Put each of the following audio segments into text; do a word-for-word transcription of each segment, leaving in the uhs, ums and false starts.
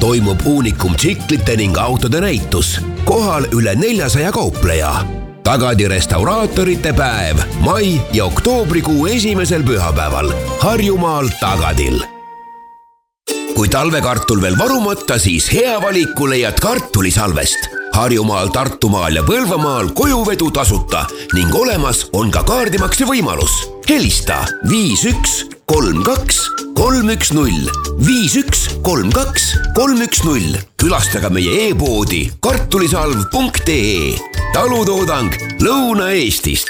toimub Unicum tsiklite ning autode näitus. Kohal üle neljasaja kaupleja. Tagadi restauraatorite päev mai ja oktoobrikuu esimesel pühapäeval Harjumaal Tagadil. Kui talvekartul veel varumata, siis hea valiku leiad kartulisalvest. Harjumaal, Tartumaal ja Põlvamaal kojuvedu tasuta ning olemas on ka kaardimakse võimalus. Helista viis üks kolm kaks kolm üks null, viis üks kolm kaks kolm üks null. Külastaga meie e-poodi kartulisalv punkt ee. Talutoodang Lõuna-Eestist.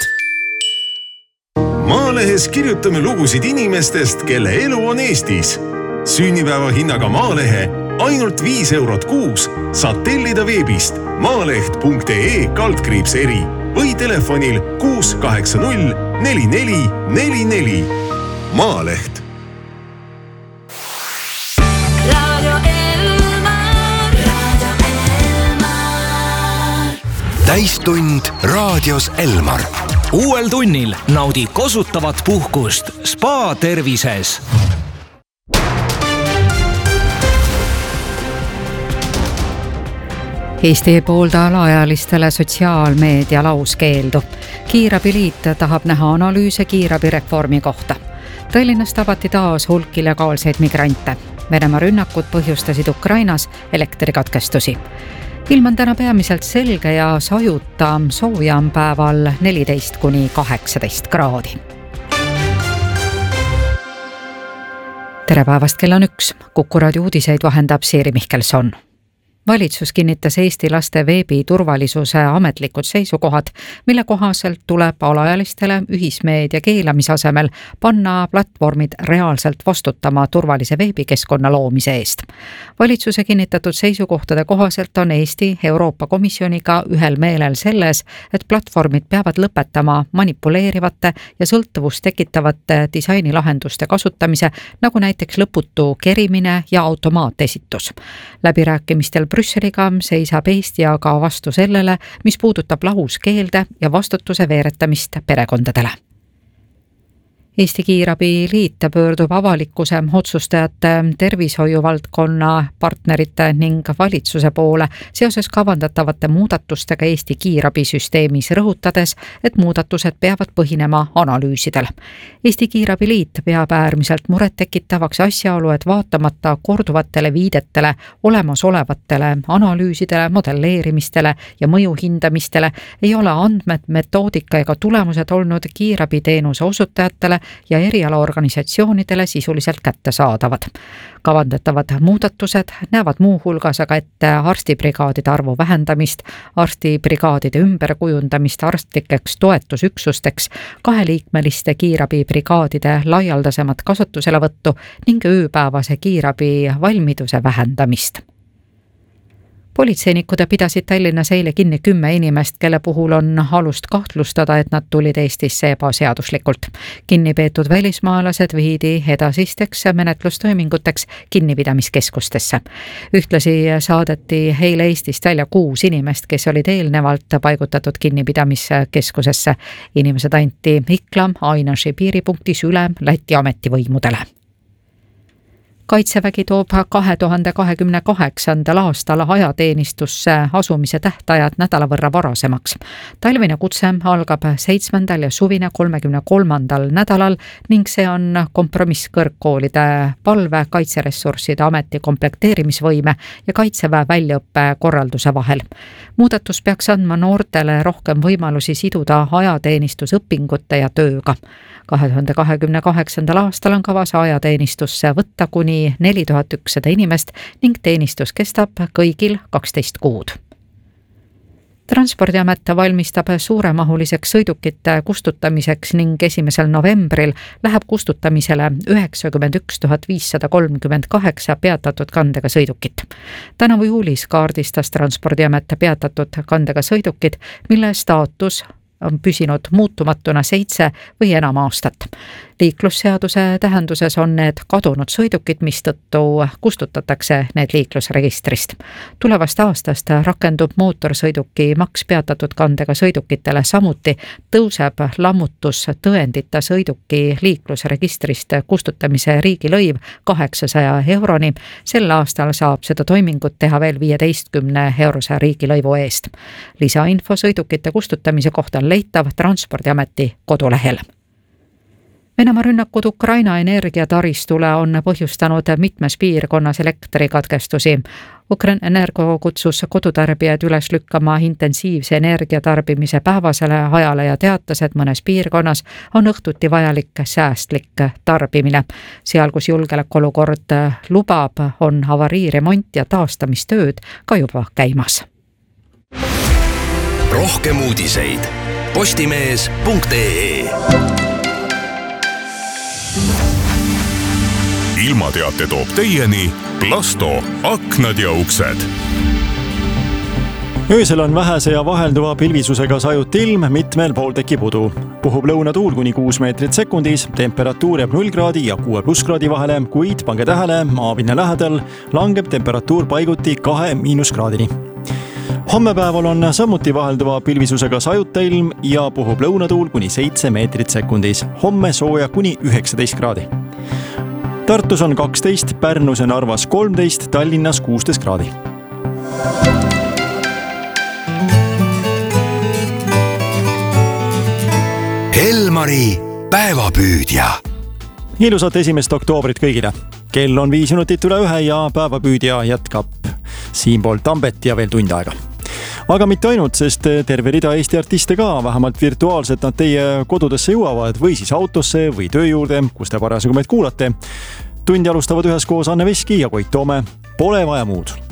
Maalehes kirjutame lugusid inimestest, kelle elu on Eestis. Sünnipäeva hinnaga Maalehe ainult viis eurot kuus saad tellida veebist maaleht punkt ee kaldkriips eri või telefonil kuus kaheksa null neli neli neli neli. Maaleht. Radio Elmar, Radio Elmar. Täistund raadios Elmar. Uuel tunnil naudi kosutavat puhkust Spa tervises. Eesti ei poolda alaealistele sotsiaalmeedia lauskeeldu. Kiirabiliit tahab näha analüüse kiirabireformi kohta. Tallinnas tabati taas hulk illegaalseid migrante. Venemaa rünnakud põhjustasid Ukrainas elektrikatkestusi. Ilm on täna peamiselt selge ja sajuta, soojam päeval neliteist kuni kaheksateist kraadi. Tere päevast, kell on üks. Kuku raadio uudiseid vahendab Siiri Mihkelson. Valitsus kinnitas Eesti laste veebi turvalisuse ametlikud seisukohad, mille kohaselt tuleb alaealistele ühismeedia keelamise asemel panna platvormid reaalselt vastutama turvalise veebikeskkonna loomise eest. Valitsuse kinnitatud seisukohtade kohaselt on Eesti Euroopa Komisjoniga ühel meelel selles, et platvormid peavad lõpetama manipuleerivate ja sõltuvust tekitavate disainilahenduste kasutamise, nagu näiteks lõputu kerimine ja automaatesitus. Läbirääkimistel Brüsseliga seisab Eesti aga vastu sellele, mis puudutab lahuskeelde ja vastutuse veeretamist perekondadele. Eesti Kiirabi Liit pöördub avalikkuse, otsustajate, tervishoiuvaldkonna partnerite ning valitsuse poole seoses kavandatavate muudatustega Eesti kiirabisüsteemis, rõhutades, et muudatused peavad põhinema analüüsidel. Eesti Kiirabi Liit peab äärmiselt murettekitavaks asjaolu, et vaatamata korduvatele viidetele, olemasolevatele analüüsidele, modelleerimistele ja mõjuhindamistele ei ole andmed, metoodika ega tulemused olnud kiirabiteenuse osutajatele ja erialaorganisatsioonidele sisuliselt kättesaadavad. Kavandatavad muudatused näevad muu hulgas aga ette arstibrigaadide arvu vähendamist, arstibrigaadide ümberkujundamist arstlikeks toetusüksusteks, kaheliikmeliste kiirabibrigaadide laialdasemat kasutuselevõttu ning ööpäevase kiirabi valmiduse vähendamist. Politseinikud pidasid Tallinnas eile kinni kümme inimest, kelle puhul on alust kahtlustada, et nad tulid Eestisse ebaseaduslikult. Kinni peetud välismaalased viidi edasisteks menetlustoiminguteks kinnipidamiskeskustesse. Ühtlasi saadeti eile Eestist välja kuus inimest, kes olid eelnevalt paigutatud kinnipidamiskeskusesse. Inimesed anti Ikla Ainaši piiripunktis üle Läti ametivõimudele. Kaitsevägi toob kahe tuhande kahekümne kaheksandal aastal ajateenistusse asumise tähtajad nädala võrra varasemaks. Talvine kutse algab seitsmendal ja suvine kolmekümne kolmandal nädalal ning see on kompromiss kõrgkoolide palve, kaitseressursside ameti komplekteerimisvõime ja kaitseväe väljaõppe korralduse vahel. Muudatus peaks andma noortele rohkem võimalusi siduda ajateenistusõpingute ja tööga. kahe tuhande kahekümne kaheksandal aastal on kavas ajateenistusse võtta kuni neli tuhat ükssada inimest ning teenistus kestab kõigil kaksteist kuud. Transpordiamet valmistab suuremahuliseks sõidukite kustutamiseks ning esimesel novembril läheb kustutamisele üheksakümmend üks tuhat viissada kolmkümmend kaheksa peatatud kandega sõidukit. Tänavu juulis kaardistas Transpordiamet peatatud kandega sõidukid, mille staatus on püsinud muutumatuna seitse või enam aastat. Liiklusseaduse tähenduses on need kadunud sõidukid, mistõttu kustutatakse need liiklusregistrist. Tulevast aastast rakendub mootorsõiduki maks peatatud kandega sõidukitele, samuti tõuseb lammutustõendita sõiduki liiklusregistrist kustutamise riigilõiv kaheksasaja euroni. Sel aastal saab seda toimingut teha veel viieteistkümne eurose riigilõivu eest. Lisainfo sõidukite kustutamise kohta on leitav Transpordiameti kodulehel. Venemaa rünnakud Ukraina energiataristule on põhjustanud mitmes piirkonnas elektrikatkestusi. Ukrenergo kutsus kodutarbijaid üles lükkama intensiivse energiatarbimise päevasele ajale ja teatas, et mõnes piirkonnas on õhtuti vajalik säästlik tarbimine. Seal, kus julgeolekuolukord lubab, on avariiremont ja taastamistööd ka juba käimas. Rohkem uudiseid postimees punkt ee. Ilmateate toob teieni Plasto aknad ja uksed. Öösel on vähese ja vahelduva pilvisusega sajut ilm, mitmel pool tekib udu. Puhub lõunatuul kuni kuus meetrit sekundis, temperatuur jääb null kraadi ja kuue pluss kraadi vahele, kuid pange tähele, maapinna lähedal langeb temperatuur paiguti kahe miinuskraadini. Hommepäeval on samuti vahelduva pilvisusega sajuta ilm ja puhub lõunatuul kuni seitse meetrit sekundis. Homme sooja kuni üheksateist kraadi. Tartus on kaksteist, Pärnus ja Narvas kolmteist, Tallinnas kuusteist kraadi. Elmari päevapüüdja. Ilusat esimest oktoobrit kõigile. Kell on viis minutit üle ühe ja päevapüüdja jätkab siinpool Tambet ja veel tund aega. Aga mitte ainult, sest terve rida Eesti artiste ka, vähemalt virtuaalselt nad teie kodudesse jõuavad või siis autosse või töö juurde, kus te parasjagu meid kuulate. Tundi alustavad üheskoos Anne Veski ja Koit Toome. Pole vaja muud.